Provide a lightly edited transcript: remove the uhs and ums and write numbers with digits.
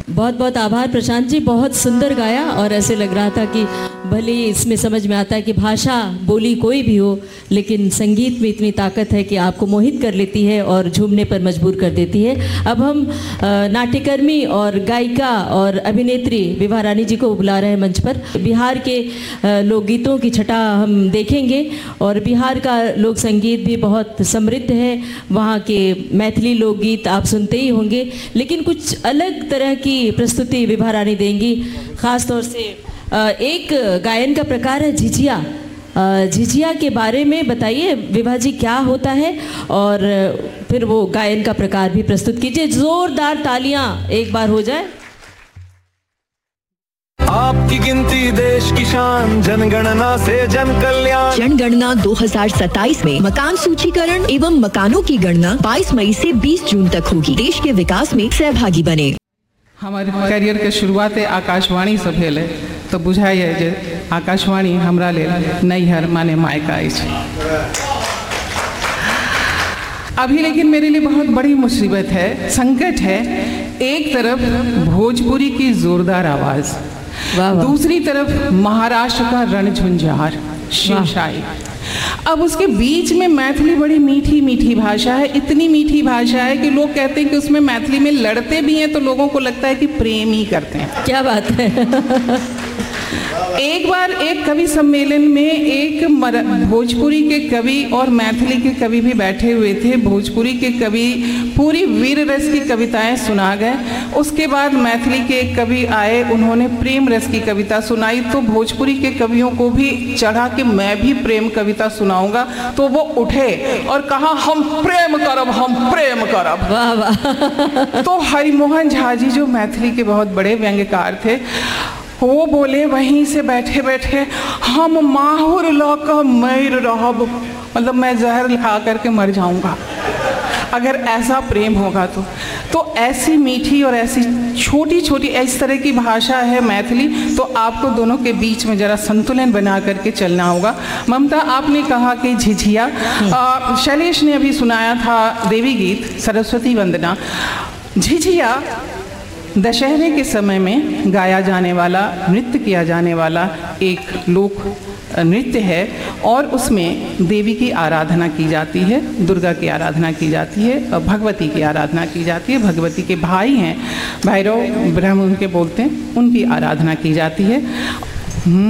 बहुत बहुत आभार प्रशांत जी, बहुत सुंदर गाया। और ऐसे लग रहा था कि भले ही इसमें समझ में आता है कि भाषा बोली कोई भी हो, लेकिन संगीत में इतनी ताकत है कि आपको मोहित कर लेती है और झूमने पर मजबूर कर देती है। अब हम नाट्यकर्मी और गायिका और अभिनेत्री विभा रानी जी को बुला रहे हैं मंच पर। बिहार के लोकगीतों की छटा हम देखेंगे और बिहार का लोक संगीत भी बहुत समृद्ध है। वहाँ के मैथिली लोकगीत आप सुनते ही होंगे, लेकिन कुछ अलग तरह की प्रस्तुति विभा रानी देंगी। खास तौर से एक गायन का प्रकार है झिझिया। झिझिया के बारे में बताइए विभा जी, क्या होता है, और फिर वो गायन का प्रकार भी प्रस्तुत कीजिए। जोरदार तालियां एक बार हो जाए। आपकी गिनती देश की शान, जनगणना से जन कल्याण। जनगणना 2027 में मकान सूचीकरण एवं मकानों की गणना 22 मई से 20 जून तक होगी। देश के विकास में सहभागी बने। हमारे करियर के शुरुआत आकाशवाणी से भेल है, तो बुझाइए जे आकाशवाणी हमरा लेल नैहर माने मायका अछि। अभी लेकिन मेरे लिए बहुत बड़ी मुसीबत है, संकट है। एक तरफ भोजपुरी की जोरदार आवाज़, दूसरी तरफ महाराष्ट्र का रणझुंझार शिवशाही। अब उसके बीच में मैथिली बड़ी मीठी मीठी भाषा है। इतनी मीठी भाषा है कि लोग कहते हैं कि उसमें मैथिली में लड़ते भी हैं तो लोगों को लगता है कि प्रेम ही करते हैं। क्या बात है। एक बार एक कवि सम्मेलन में एक भोजपुरी के कवि और मैथिली के कवि भी बैठे हुए थे। भोजपुरी के कवि पूरी वीर रस की कविताएं सुना गए। उसके बाद मैथिली के एक कवि आए, उन्होंने प्रेम रस की कविता सुनाई। तो भोजपुरी के कवियों को भी चढ़ा कि मैं भी प्रेम कविता सुनाऊंगा। तो वो उठे और कहा हम प्रेम करब, हम प्रेम करब। वाह वाह। तो हरिमोहन झा जी जो मैथिली के बहुत बड़े व्यंग्यकार थे, वो बोले वहीं से बैठे बैठे, हम माहुर लौकर मर रहब, मतलब मैं जहर खा करके मर जाऊंगा अगर ऐसा प्रेम होगा तो ऐसी मीठी और ऐसी छोटी छोटी इस तरह की भाषा है मैथिली। तो आपको दोनों के बीच में जरा संतुलन बना करके चलना होगा। ममता, आपने कहा कि झिझिया, शैलेश ने अभी सुनाया था देवी गीत सरस्वती वंदना। झिझिया दशहरे के समय में गाया जाने वाला, नृत्य किया जाने वाला एक लोक नृत्य है और उसमें देवी की आराधना की जाती है, दुर्गा की आराधना की जाती है, भगवती की आराधना की जाती है। भगवती के भाई हैं भैरव, ब्रह्म उनके बोलते हैं, उनकी आराधना की जाती है।